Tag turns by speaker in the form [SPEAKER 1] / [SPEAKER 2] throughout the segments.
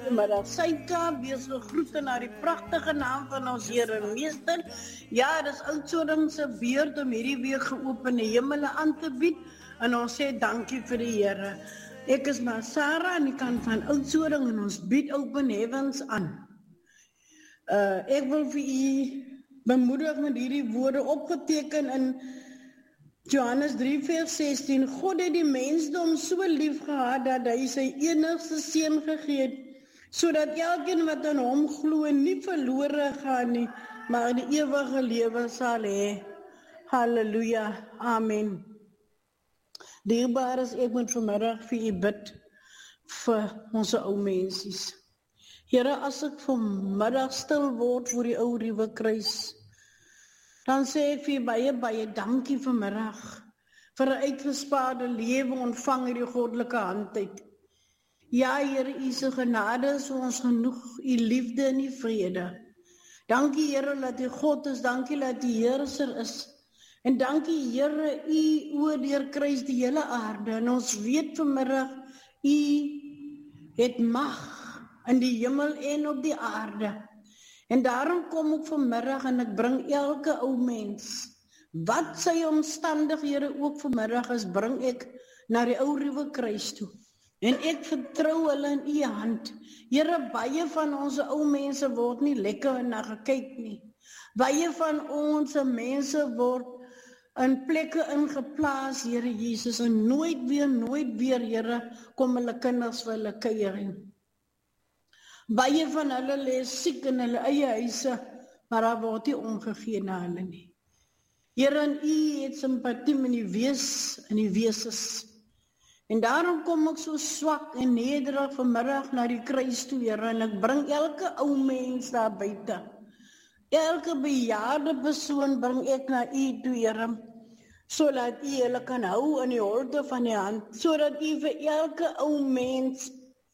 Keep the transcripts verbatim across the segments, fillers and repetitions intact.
[SPEAKER 1] Goeiemiddag Suid-Kaap, wees gegroete na die pragtige naam van ons Here en Meester. Ja, dis Oudtshoorn se beurt om hierdie week geopende hemele aan te bied en ons sê dankie vir die Here. Ek is maar Sarah aan die kant van Oudtshoorn en ons bied open heavens aan. Uh, ek wil vir u bemoedig met hierdie woorde opgeteken in Johannes drie vers sestien. God het die mensdom so lief gehad dat hy sy enigste seun gegee het, sodat elkeen wat aan hom glo nie verlore gaan nie, maar die ewige lewe sal hê. Halleluja, amen. Dierbaar is, ek moet vanmiddag vir u bid vir ons ou mensies. Here, as ek vanmiddag stil word voor die ou ruwe kruis, dan sê ek vir baie, baie dankie vanmiddag vir 'n uitgespaarde lewe ontvang uit die goddelike hand uit. Ja, Here, u se genade is ons genoeg, u liefde en u vrede. Dankie, Here, dat u God is, dankie dat u heerser is. En dankie, Here, u oordeur kruis die hele aarde. En ons weet vanmiddag, u het mag in die hemel en op die aarde. En daarom kom ek vanmiddag en ek bring elke ou mens, wat sy omstandighede ook vanmiddag is, bring ek na die ou ruwe kruis toe. En ek vertrou hulle in u hand. Here, baie van ons ou mense word nie lekker na gekyk nie. Baie van ons mense word in plekke ingeplaas, Here Jesus, en nooit weer, nooit weer, Here, kom hulle kinders vir hulle kuiering. Baie van hulle lê siek in hulle eie huise, maar daar word nie omgegee na hulle nie. Here, en u het simpatie met die wees en die weeses. En daarom kom ek so swak en nederig vanmiddag na die kruis toe, Here, en ek bring elke ou mens daar buite. Elke bejaarde persoon bring ek na u toe, Here, sodat u hulle kan hou in die holte van die hand, sodat u vir elke ou mens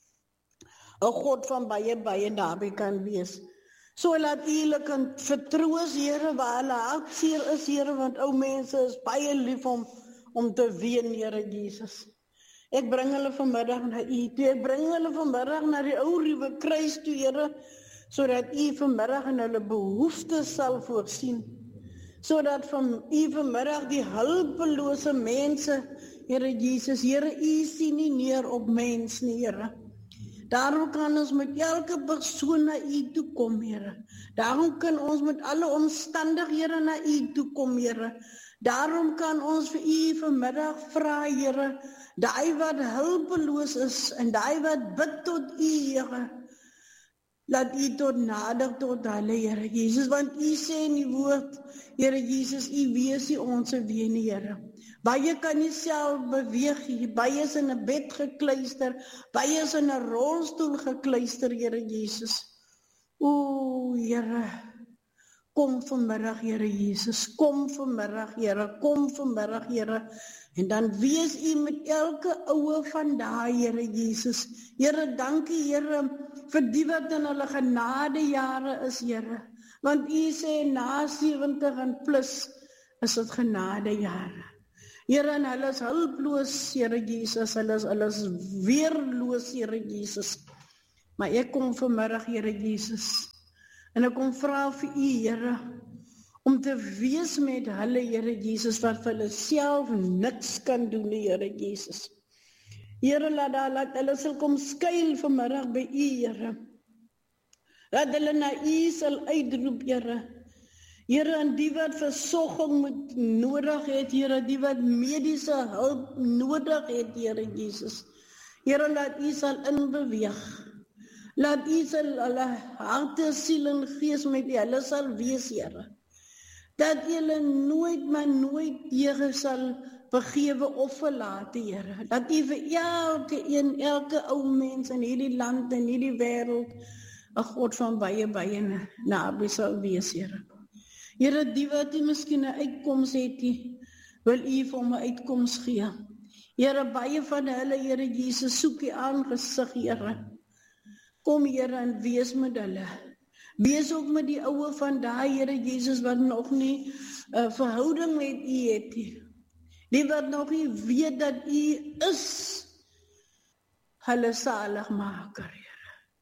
[SPEAKER 1] 'n God van baie, baie naby kan wees. Sodat u hulle kan vertroos, Here, waar hulle hartseer is, Here, want ou mense is baie lief om, om te ween, Here Jesus. Ek bring hulle vanmiddag na u toe, ek bring hulle vanmiddag na die ou ruwe kruis toe, Here, sodat u vanmiddag in hulle behoeftes sal voorsien. Sodat van u vanmiddag die hulpelose mense, Here Jesus, Here, u sien nie neer op mens nie, Here. Daarom kan ons met elke persoon na u toe kom, Here. Daarom kan ons met alle omstandighede na u toe kom, Here. Daarom kan ons vir u vanmiddag vra, Here, daai wat hulpeloos is en daai wat bid tot u, Here, laat u tot nader tot hulle, Here Jesus, want u sê in die woord, Here Jesus, u wees nie ons wee nie, Here. Baie kan nie self beweeg nie, baie is in 'n bed gekluister, baie is in 'n rolstoel gekluister, Here Jesus. O, Here, kom vanmiddag, Here Jesus, kom vanmiddag, Here, kom vanmiddag, Here, en dan wees u met elke ouwe van daai, Here Jesus. Here, dankie, Here, vir die wat in hulle genadejare is, Here, want u sê na sewentig en plus is dit genadejare. Here, en hulle is hulploos, Here Jesus, hulle is, hulle is weerloos, Here Jesus. Maar ek kom vanmiddag, Here Jesus, en ek kom vra vir u, Here, om te wees met hulle, Here Jesus, wat vir hulle self niks kan doen, Here Jesus. Here, laat, laat hulle sal kom skuil vanmiddag by u, Here. Laat hulle na u sal uitroep, Here. Here, en die wat versorging moet nodig het, Here, die wat mediese hulp nodig het, Here Jesus. Here, laat u sal inbeweeg. Laat u sal hulle harte, siel en gees met u, hulle sal wees, Here. Dat julle nooit, maar nooit, Here, sal vergewe of verlaat, Here. Dat u vir elke een, elke ou mens in hierdie land en hierdie wêreld 'n God van baie, baie naby sal wees, Here. Here, die wat u miskien 'n uitkoms het, wil u vir hom 'n uitkoms gee. Here, baie van hulle, Here Jesus, soek u aangesig, Here. Kom, Here, en wees met hulle. Wees ook met die ouwe van daai, Here Jesus, wat nog nie 'n uh, verhouding met u het nie. Die wat nog nie weet dat u is hulle saligmaker, Here.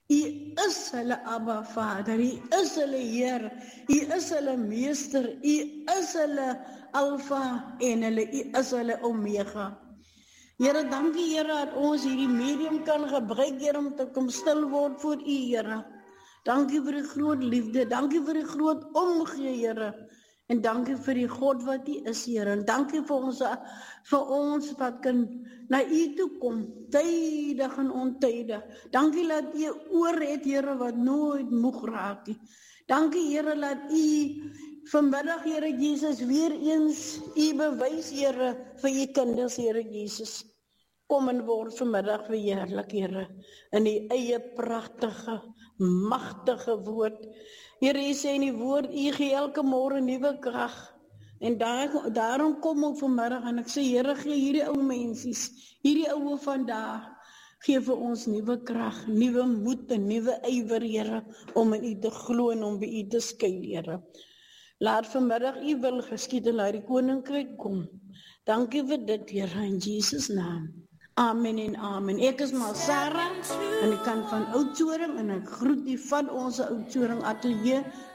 [SPEAKER 1] U is hulle Abba Vader, U is hulle Heer, U is hulle Meester, U is hulle Alfa en hulle, U is hulle Omega. Here, dankie Here dat ons hierdie medium kan gebruik, Here, om te kom stil word voor U, Here. Dankie vir die groot liefde, dankie vir die groot omgee, Here. En dankie vir die God wat U is, Here. En dankie vir ons, vir ons wat kan na U toe kom, tydig en ontydig. Dankie dat U oor het, Here, wat nooit moeg raak nie. Dankie, Here, dat U vanmiddag, Here Jesus, weer eens U bewys, Here, vir U kinders, Here Jesus. Kom en word vanmiddag verheerlik, Here, in die eie pragtige, magtige woord. Here, U sê in die woord, U gee elke môre nuwe krag. En daar, daarom kom ek vanmiddag en ek sê, Here, gee hierdie ou mensies, hierdie ouwe vandag, gee vir ons nuwe krag, nuwe moed en nuwe ywer, Here, om in U te glo en om by U te skuil, Here. Laat vanmiddag U wil geskied en laat die koninkryk kom. Dankie vir dit, Here, in Jesus naam. Amen en amen. Ek is maar Sarah, aan die kant van Oudtshoorn, en ek groet die van ons Oudtshoorn atelier